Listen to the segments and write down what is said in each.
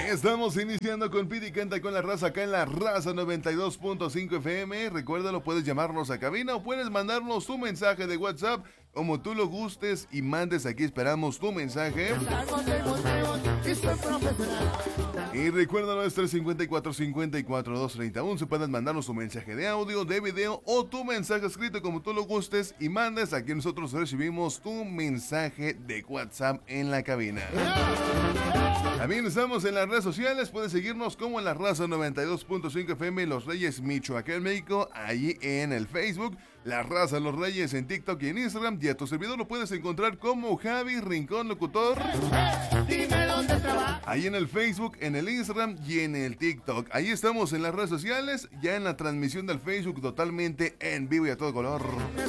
Estamos iniciando con Pidi Canta con la Raza acá en la Raza 92.5 FM. Recuérdalo, puedes llamarnos a cabina o puedes mandarnos tu mensaje de WhatsApp como tú lo gustes y mandes. Aquí esperamos tu mensaje. Y recuerda nuestro 5454-231. Se pueden mandarnos tu mensaje de audio, de video o tu mensaje escrito como tú lo gustes y mandes. Aquí nosotros recibimos tu mensaje de WhatsApp en la cabina. También estamos en las redes sociales, puedes seguirnos como en la Raza 92.5 FM Los Reyes Michoacán, México, allí en el Facebook, la Raza Los Reyes en TikTok y en Instagram, y a tu servidor lo puedes encontrar como Javi Rincón Locutor, ahí en el Facebook, en el Instagram y en el TikTok. Ahí estamos en las redes sociales, ya en la transmisión del Facebook totalmente en vivo y a todo color.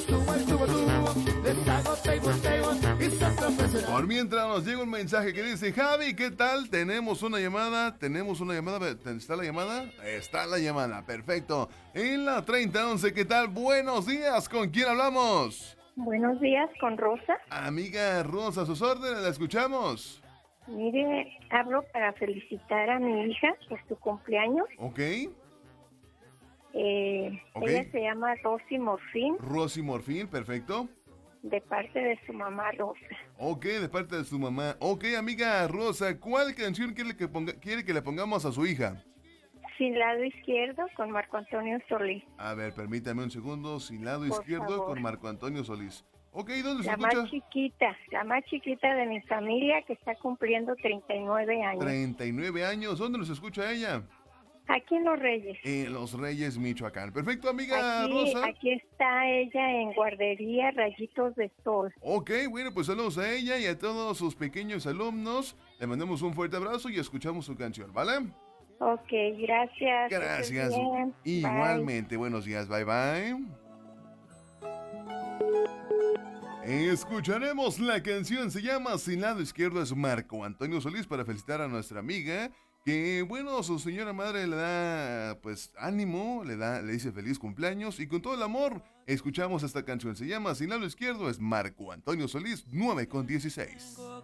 Por mientras nos llega un mensaje que dice: Javi, ¿qué tal? Tenemos una llamada. ¿Está la llamada? Está la llamada, perfecto. En la 3011, ¿qué tal? Buenos días, ¿con quién hablamos? Buenos días, con Rosa. Amiga Rosa, a sus órdenes, la escuchamos. Mire, hablo para felicitar a mi hija por su cumpleaños. Ok. Ella se llama Rosy Morfín. Rosy Morfín, perfecto. De parte de su mamá Rosa. Ok, de parte de su mamá. Ok, amiga Rosa, ¿cuál canción quiere que le pongamos a su hija? Sin lado izquierdo, con Marco Antonio Solís. A ver, permítame un segundo. Sin lado Por izquierdo, favor. con Marco Antonio Solís. Ok, ¿dónde se La escucha? más chiquita de mi familia, que está cumpliendo 39 años. 39 años. ¿Dónde nos escucha ella? Aquí en Los Reyes. En Los Reyes, Michoacán. Perfecto, amiga Rosa. Aquí está ella en Guardería Rayitos de Sol. Ok, bueno, pues saludos a ella y a todos sus pequeños alumnos. Le mandamos un fuerte abrazo y escuchamos su canción, ¿vale? Ok, gracias. Gracias. Bien. Igualmente, buenos días, bye bye. Escucharemos la canción, se llama Sin lado izquierdo, es Marco Antonio Solís, para felicitar a nuestra amiga, que bueno, su señora madre le da pues ánimo, le dice feliz cumpleaños y con todo el amor escuchamos esta canción, se llama Sin lado izquierdo, es Marco Antonio Solís, 9:16.